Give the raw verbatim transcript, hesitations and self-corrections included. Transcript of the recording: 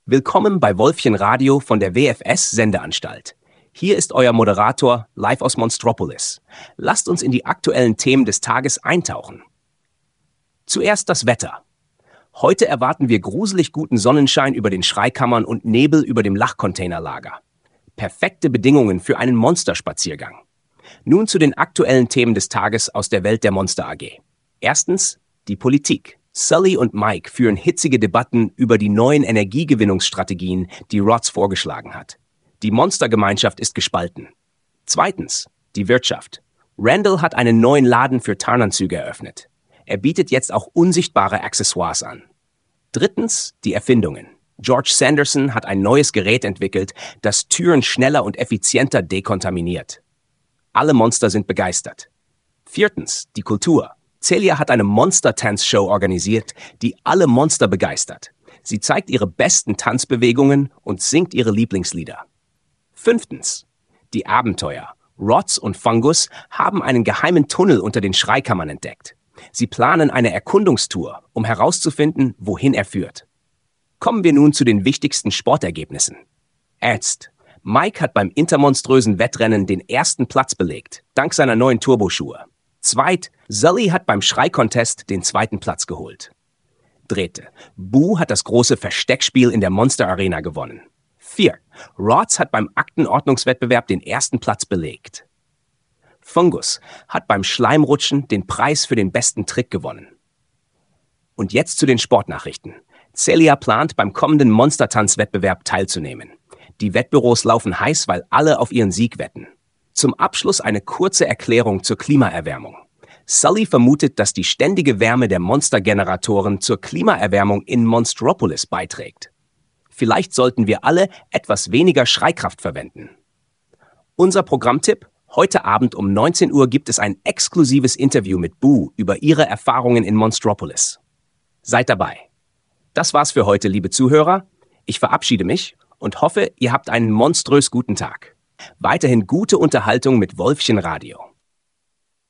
Willkommen bei Wolfchen Radio von der W F S-Sendeanstalt. Hier ist euer Moderator live aus Monstropolis. Lasst uns in die aktuellen Themen des Tages eintauchen. Zuerst das Wetter. Heute erwarten wir gruselig guten Sonnenschein über den Schreikammern und Nebel über dem Lachcontainerlager. Perfekte Bedingungen für einen Monsterspaziergang. Nun zu den aktuellen Themen des Tages aus der Welt der Monster A G. Erstens die Politik. Sully und Mike führen hitzige Debatten über die neuen Energiegewinnungsstrategien, die Rots vorgeschlagen hat. Die Monstergemeinschaft ist gespalten. Zweitens, die Wirtschaft. Randall hat einen neuen Laden für Tarnanzüge eröffnet. Er bietet jetzt auch unsichtbare Accessoires an. Drittens, die Erfindungen. George Sanderson hat ein neues Gerät entwickelt, das Türen schneller und effizienter dekontaminiert. Alle Monster sind begeistert. Viertens, die Kultur. Celia hat eine Monster-Tanzshow organisiert, die alle Monster begeistert. Sie zeigt ihre besten Tanzbewegungen und singt ihre Lieblingslieder. Fünftens, die Abenteuer. Rots und Fungus haben einen geheimen Tunnel unter den Schreikammern entdeckt. Sie planen eine Erkundungstour, um herauszufinden, wohin er führt. Kommen wir nun zu den wichtigsten Sportergebnissen. Ernst. Mike hat beim intermonströsen Wettrennen den ersten Platz belegt, dank seiner neuen Turboschuhe. Zweit, Sully hat beim Schrei-Contest den zweiten Platz geholt. Dritte, Boo hat das große Versteckspiel in der Monster Arena gewonnen. Vier, Rots hat beim Aktenordnungswettbewerb den ersten Platz belegt. Fungus hat beim Schleimrutschen den Preis für den besten Trick gewonnen. Und jetzt zu den Sportnachrichten. Celia plant, beim kommenden Monstertanzwettbewerb teilzunehmen. Die Wettbüros laufen heiß, weil alle auf ihren Sieg wetten. Zum Abschluss eine kurze Erklärung zur Klimaerwärmung. Sully vermutet, dass die ständige Wärme der Monstergeneratoren zur Klimaerwärmung in Monstropolis beiträgt. Vielleicht sollten wir alle etwas weniger Schreikraft verwenden. Unser Programmtipp: Heute Abend um neunzehn Uhr gibt es ein exklusives Interview mit Boo über ihre Erfahrungen in Monstropolis. Seid dabei. Das war's für heute, liebe Zuhörer. Ich verabschiede mich und hoffe, ihr habt einen monströs guten Tag. Weiterhin gute Unterhaltung mit Wolfchen Radio.